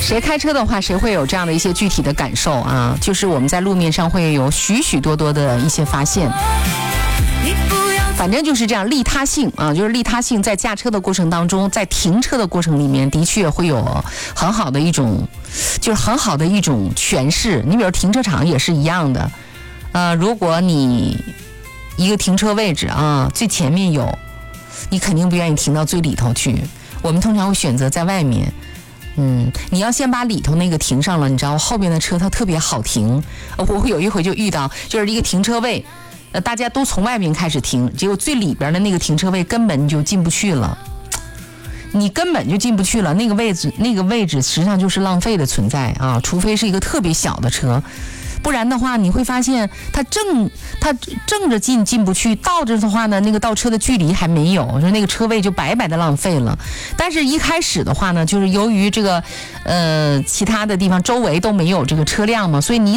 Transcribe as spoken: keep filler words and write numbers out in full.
谁开车的话，谁会有这样的一些具体的感受啊？就是我们在路面上会有许许多多的一些发现。反正就是这样，利他性啊，就是利他性在驾车的过程当中，在停车的过程里面，的确会有很好的一种，就是很好的一种诠释。你比如停车场也是一样的，呃，如果你一个停车位置啊，最前面有，你肯定不愿意停到最里头去。我们通常会选择在外面。嗯，你要先把里头那个停上了，你知道后面的车它特别好停。我有一回就遇到，就是一个停车位。呃，大家都从外面开始停，结果最里边的那个停车位根本就进不去了，你根本就进不去了。那个位置，那个位置实际上就是浪费的存在啊！除非是一个特别小的车，不然的话，你会发现它正它正着进进不去，倒着的话呢，那个倒车的距离还没有，就那个车位就白白的浪费了。但是一开始的话呢，就是由于这个呃其他的地方周围都没有这个车辆嘛，所以你